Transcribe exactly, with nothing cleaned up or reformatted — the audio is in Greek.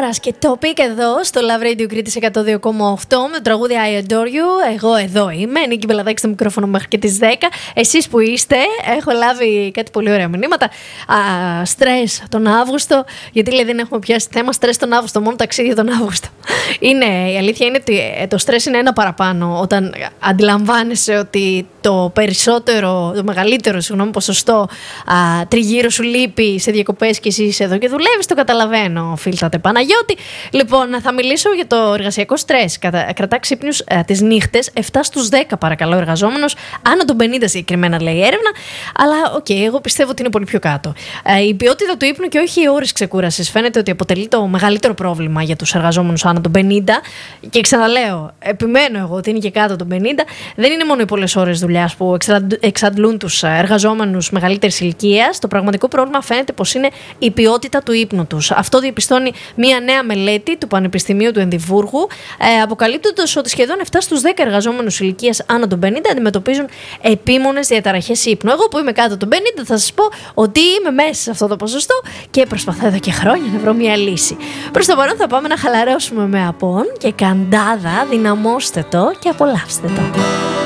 Σίδερας και το πήκε εδώ στο Love Radio Κρήτης εκατό δύο κόμμα οκτώ με το τραγούδι I Adore You. Εγώ εδώ είμαι, Νίκη Μπελαδάκη στο μικρόφωνο μέχρι και τις δέκα. Εσείς που είστε, έχω λάβει κάτι πολύ ωραία μηνύματα. Στρες τον Αύγουστο, γιατί λέει δεν έχουμε πιάσει θέμα στρες τον Αύγουστο, μόνο ταξίδια τον Αύγουστο. Είναι, η αλήθεια είναι ότι το στρες είναι ένα παραπάνω όταν αντιλαμβάνεσαι ότι το περισσότερο, το μεγαλύτερο συγγνώμη, ποσοστό α, τριγύρω σου λείπει σε διακοπές και εσύ είσαι εδώ και δουλεύεις, το καταλαβαίνω, φίλτατε Παναγιώτη. Λοιπόν, θα μιλήσω για το εργασιακό στρες. Κρατά ξύπνιους τις νύχτες, επτά στους δέκα παρακαλώ εργαζόμενος, άνω των πενήντα συγκεκριμένα λέει η έρευνα, αλλά οκ, okay, εγώ πιστεύω ότι είναι πολύ πιο κάτω. Ε, η ποιότητα του ύπνου και όχι οι ώρες ξεκούρασης φαίνεται ότι αποτελεί το μεγαλύτερο πρόβλημα για τους εργαζόμενους άνω των πενήντα. Και ξαναλέω, επιμένω εγώ ότι είναι και κάτω των πενήντα. Δεν είναι μόνο οι πολλές ώρες δουλειάς που εξαντλούν τους εργαζόμενους μεγαλύτερης ηλικίας. Το πραγματικό πρόβλημα φαίνεται πως είναι η ποιότητα του ύπνου τους. Αυτό διαπιστώνει μια νέα μελέτη του Πανεπιστημίου του Εδιμβούργου, ε, αποκαλύπτοντας ότι σχεδόν επτά στους δέκα εργαζόμενους ηλικίας άνω των πενήντα αντιμετωπίζουν επίμονες διαταραχές ύπνου. Εγώ που είμαι κάτω των πενήντα θα σας πω ότι είμαι μέσα σε αυτό το ποσοστό και προσπαθώ εδώ και χρόνια να βρω μια λύση. Προς το παρόν θα πάμε να χαλαρώσουμε με απόν και καντάδα, δυναμώστε το και απολαύστε το.